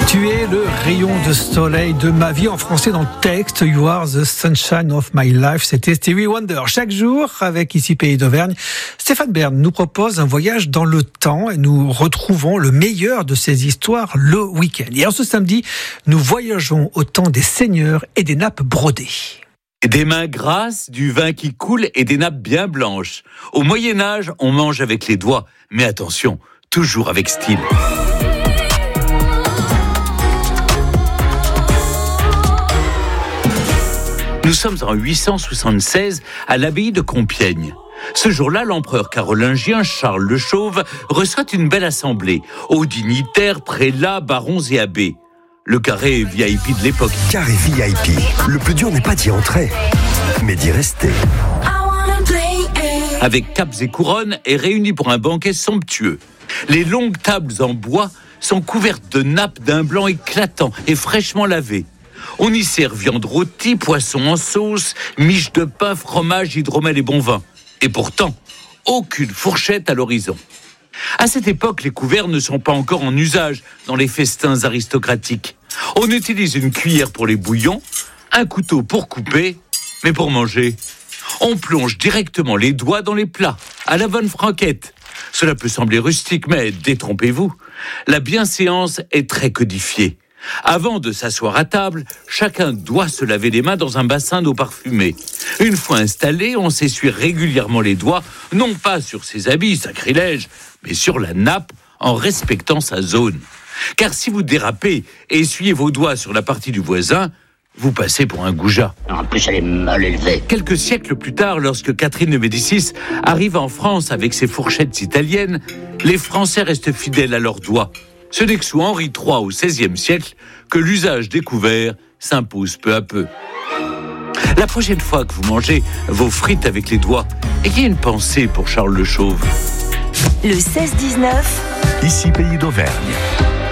Tu es le rayon de soleil de ma vie, en français dans le texte. You are the sunshine of my life. C'était Stevie Wonder. Chaque jour, avec ici Pays d'Auvergne, Stéphane Bern nous propose un voyage dans le temps et nous retrouvons le meilleur de ces histoires le week-end. Et en ce samedi, nous voyageons au temps des seigneurs et des nappes brodées. Des mains grasses, du vin qui coule et des nappes bien blanches. Au Moyen-Âge, on mange avec les doigts. Mais attention, toujours avec style. Nous sommes en 876 à l'abbaye de Compiègne. Ce jour-là, l'empereur carolingien Charles le Chauve reçoit une belle assemblée, hauts dignitaires, prélats, barons et abbés. Le carré VIP de l'époque. Carré VIP, le plus dur n'est pas d'y entrer, mais d'y rester. Avec capes et couronnes est réunis pour un banquet somptueux. Les longues tables en bois sont couvertes de nappes d'un blanc éclatant et fraîchement lavé. On y sert viande rôtie, poisson en sauce, miche de pain, fromage, hydromel et bon vin. Et pourtant, aucune fourchette à l'horizon. À cette époque, les couverts ne sont pas encore en usage dans les festins aristocratiques. On utilise une cuillère pour les bouillons, un couteau pour couper, mais pour manger, on plonge directement les doigts dans les plats, à la bonne franquette. Cela peut sembler rustique, mais détrompez-vous, la bienséance est très codifiée. Avant de s'asseoir à table, chacun doit se laver les mains dans un bassin d'eau parfumée. Une fois installé, on s'essuie régulièrement les doigts, non pas sur ses habits, sacrilège, mais sur la nappe, en respectant sa zone. Car si vous dérapez et essuyez vos doigts sur la partie du voisin, vous passez pour un goujat. En plus, elle est mal élevée. Quelques siècles plus tard, lorsque Catherine de Médicis arrive en France avec ses fourchettes italiennes, les Français restent fidèles à leurs doigts. Ce n'est que sous Henri III au XVIe siècle que l'usage des couverts s'impose peu à peu. La prochaine fois que vous mangez vos frites avec les doigts, ayez une pensée pour Charles le Chauve. Le 16-19, Ici Pays d'Auvergne.